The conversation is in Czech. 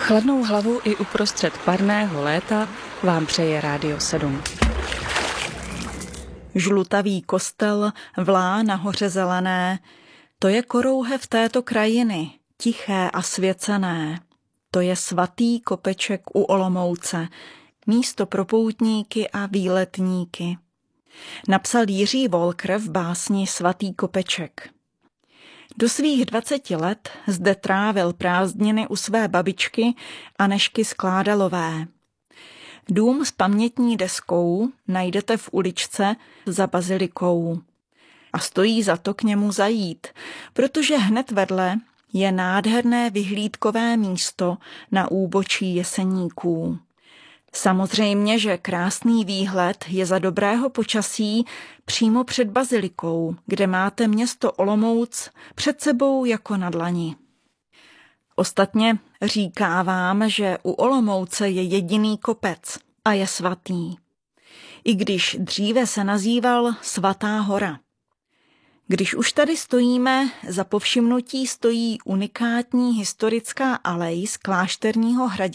Chladnou hlavu i uprostřed parného léta vám přeje Rádio 7. Žlutavý kostel vlá na hoře zelené, to je korouhev této krajiny, tiché a svěcené. To je svatý kopeček u Olomouce, místo pro poutníky a výletníky. Napsal Jiří Wolker v básni Svatý kopeček. Do svých 20 let zde trávil prázdniny u své babičky Anežky Skládalové. Dům s pamětní deskou najdete v uličce za bazilikou. A stojí za to k němu zajít, protože hned vedle je nádherné vyhlídkové místo na úbočí Jeseníků. Samozřejmě, že krásný výhled je za dobrého počasí přímo před bazilikou, kde máte město Olomouc před sebou jako na dlani. Ostatně říká vám, že u Olomouce je jediný kopec a je svatý. I když dříve se nazýval Svatá hora. Když už tady stojíme, za povšimnutí stojí unikátní historická alej z Klášterního hradiště